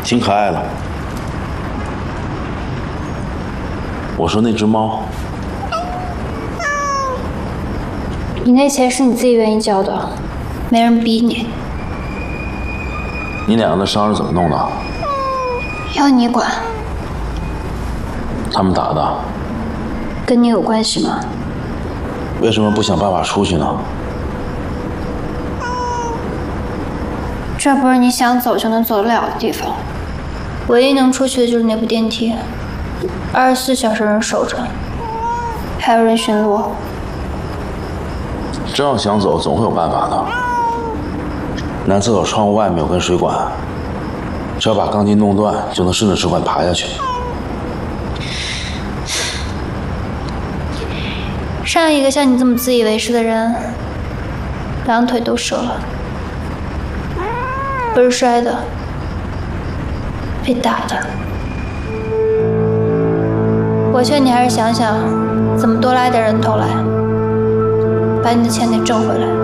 挺可爱的。我说那只猫， 你那钱是你自己愿意交的，没人逼你。 你两个的伤是怎么弄的？ 要你管， 他们打的， 跟你有关系吗？ 为什么不想办法出去呢？ 这不是你想走就能走得了的地方，唯一能出去的就是那部电梯，24小时人守着，还有人巡逻。 真要想走，总会有办法的。男厕所窗户外面有根水管，只要把钢筋弄断，就能顺着水管爬下去。 上一个像你这么自以为是的人，两腿都折了，不是摔的，被打的。我劝你还是想想，怎么多拉点人头来，把你的钱给挣回来。